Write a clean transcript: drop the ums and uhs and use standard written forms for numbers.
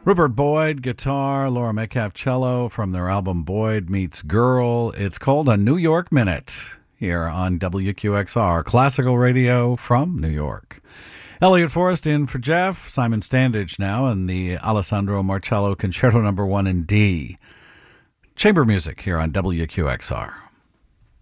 Rupert Boyd, guitar, Laura Metcalf, cello from their album Boyd Meets Girl. It's called A New York Minute here on WQXR, classical radio from New York. Elliot Forrest in for Jeff, Simon Standage now, and the Alessandro Marcello Concerto No. 1 in D. Chamber music here on WQXR.